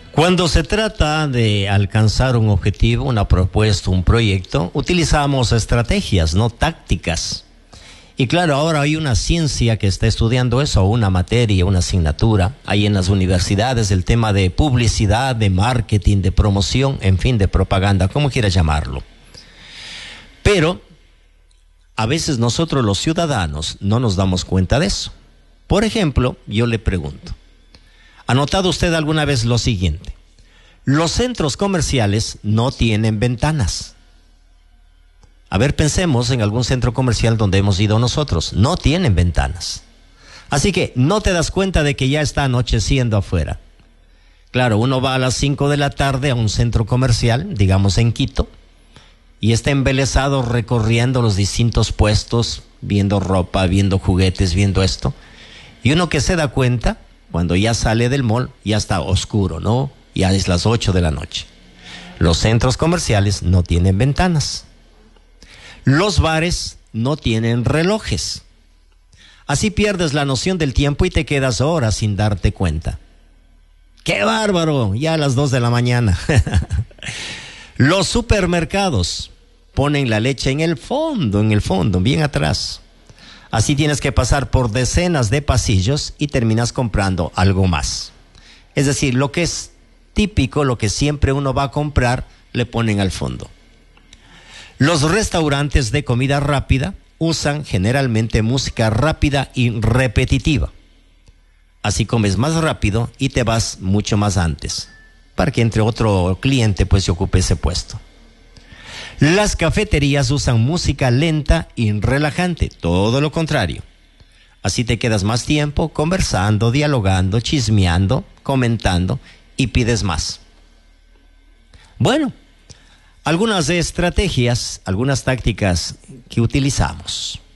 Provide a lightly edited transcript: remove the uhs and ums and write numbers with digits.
Cuando se trata de alcanzar un objetivo, una propuesta, un proyecto, utilizamos estrategias, no tácticas. Y claro, ahora hay una ciencia que está estudiando eso, una materia, una asignatura. Hay en las universidades el tema de publicidad, de marketing, de promoción, en fin, de propaganda, como quieras llamarlo. Pero a veces nosotros los ciudadanos no nos damos cuenta de eso. Por ejemplo, yo le pregunto, ¿ha notado usted alguna vez lo siguiente? Los centros comerciales no tienen ventanas. A ver, pensemos en algún centro comercial donde hemos ido nosotros. No tienen ventanas. Así que no te das cuenta de que ya está anocheciendo afuera. Claro, uno va a las 5 de la tarde a un centro comercial, digamos en Quito, y está embelesado recorriendo los distintos puestos, viendo ropa, viendo juguetes, viendo esto. Y uno que se da cuenta, cuando ya sale del mall, ya está oscuro, ¿no? Ya es las 8 de la noche. Los centros comerciales no tienen ventanas. Los bares no tienen relojes. Así pierdes la noción del tiempo y te quedas horas sin darte cuenta. ¡Qué bárbaro! Ya a las 2 de la mañana. Los supermercados ponen la leche en el fondo, bien atrás. Así tienes que pasar por decenas de pasillos y terminas comprando algo más. Es decir, lo que es típico, lo que siempre uno va a comprar, le ponen al fondo. Los restaurantes de comida rápida usan generalmente música rápida y repetitiva. Así comes más rápido y te vas mucho más antes, para que entre otro cliente pues se ocupe ese puesto. Las cafeterías usan música lenta y relajante, todo lo contrario. Así te quedas más tiempo conversando, dialogando, chismeando, comentando y pides más. Bueno, algunas estrategias, algunas tácticas que utilizamos.